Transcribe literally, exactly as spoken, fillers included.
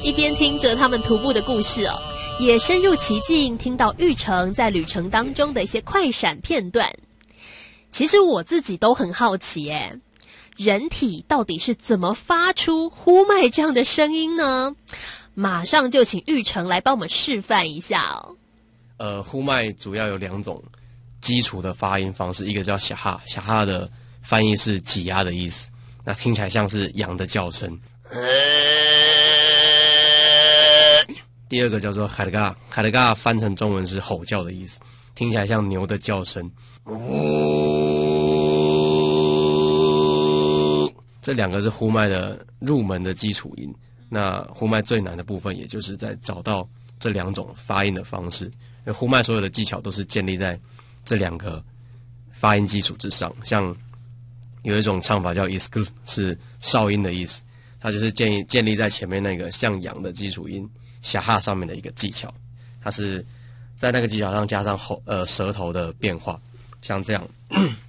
一边听着他们徒步的故事哦，也深入其境，听到玉成在旅程当中的一些快闪片段。其实我自己都很好奇耶，人体到底是怎么发出呼麦这样的声音呢？马上就请玉成来帮我们示范一下哦。 呃，呼麦主要有两种基础的发音方式，一个叫小哈，小哈的翻译是挤压的意思，那听起来像是羊的叫声。第二个叫做海德嘎，海德嘎翻成中文是吼叫的意思，听起来像牛的叫声。这两个是呼麦的入门的基础音。那呼麦最难的部分，也就是在找到这两种发音的方式。因为呼麦所有的技巧都是建立在这两个发音基础之上。像有一种唱法叫 iskl， 是哨音的意思，它就是建议建立在前面那个像羊的基础音小哈上面的一个技巧。它是在那个技巧上加上喉呃舌头的变化，像这样。